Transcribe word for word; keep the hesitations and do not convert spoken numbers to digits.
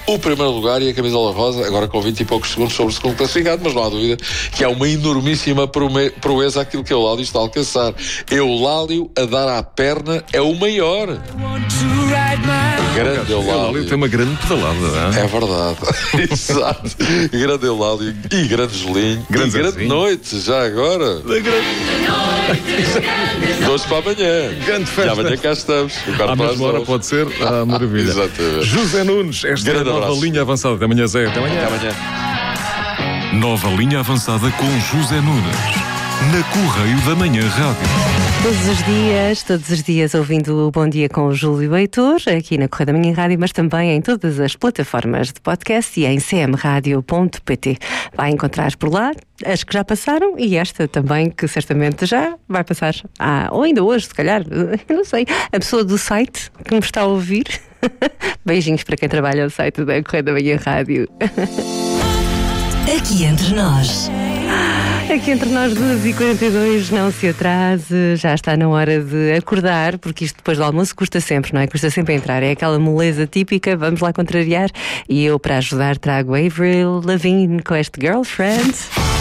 o primeiro lugar e a camisola rosa, agora com vinte e poucos segundos sobre o segundo classificado, mas não há dúvida que há uma enormíssima proeza aquilo que o Eulálio está a alcançar. Eulálio a dar à perna é o maior. Grande Eulálio. Eulálio tem uma grande pedalada, não é? É verdade. Exato. Grande Eulálio e grande Julinho. Grande, e grande assim. noite, já agora. Dois para amanhã. Grande festa. E amanhã cá estamos. À mesma hora pode ser. Ah, maravilha. Exatamente. José Nunes, esta Grande é a nova abraço. linha avançada. Até amanhã, Zé. Até amanhã. Até amanhã. Nova linha avançada com José Nunes. Na Correio da Manhã Rádio. Todos os dias, todos os dias ouvindo o Bom Dia com o Júlio Heitor, aqui na Correio da Manhã Rádio, mas também em todas as plataformas de podcast e em c m radio ponto p t. Vai encontrar por lá as que já passaram e esta também, que certamente já vai passar, ah, ou ainda hoje, se calhar, eu não sei, a pessoa do site que me está a ouvir. Beijinhos para quem trabalha no site da Correio da Manhã Rádio. Aqui entre nós. Aqui entre nós, duas e quarenta e dois, não se atrase, já está na hora de acordar, porque isto depois do almoço custa sempre, não é? Custa sempre entrar, é aquela moleza típica, vamos lá contrariar. E eu, para ajudar, trago Avril Lavigne com este Girlfriend.